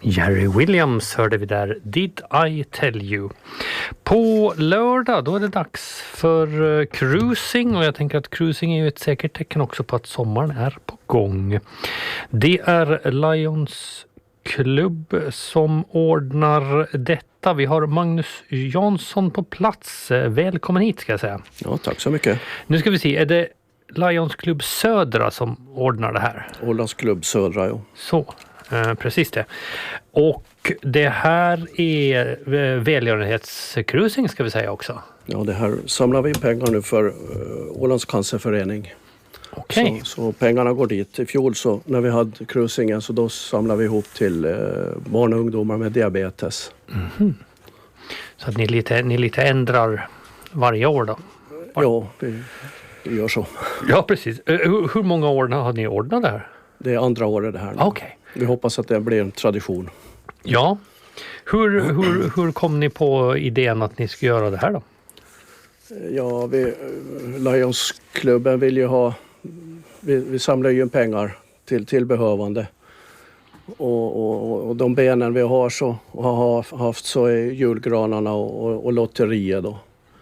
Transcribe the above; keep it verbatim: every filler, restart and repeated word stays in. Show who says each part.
Speaker 1: Jerry Williams hörde vi där, Did I Tell You. På lördag då är det dags för uh, cruising, och jag tänker att cruising är ju ett säkert tecken också på att sommaren är på gång. Det är Lions klubb som ordnar detta. Vi har Magnus Jansson på plats. Välkommen hit ska jag säga.
Speaker 2: Ja, tack så mycket.
Speaker 1: Nu ska vi se, är det Lions klubb Södra som ordnar det här?
Speaker 2: Ålands klubb Södra, ja.
Speaker 1: Så. Uh, precis det. Och det här är uh, välgörenhetscruising ska vi säga också.
Speaker 2: Ja, det här samlar vi pengar nu för uh, Ålands cancerförening.
Speaker 1: Okej. Okay.
Speaker 2: Så, så pengarna går dit. I fjol så när vi hade cruisingen så då samlade vi ihop till uh, barn och ungdomar med diabetes.
Speaker 1: Mm-hmm. Så att ni lite, ni lite ändrar varje år då? Var...
Speaker 2: Ja, vi, vi gör så.
Speaker 1: Ja, precis. Uh, hur, hur många år har ni ordnat det här?
Speaker 2: Det är andra året det här nu.
Speaker 1: Okej. Okay.
Speaker 2: Vi hoppas att det blir en tradition.
Speaker 1: Ja. Hur, hur, hur kom ni på idén att ni ska göra det här då?
Speaker 2: Ja, vi, Lionsklubben vill ju ha... Vi, vi samlar ju pengar till, till behövande. Och, och, och de benen vi har så, och har haft så är julgranarna och, och, och lotterier då.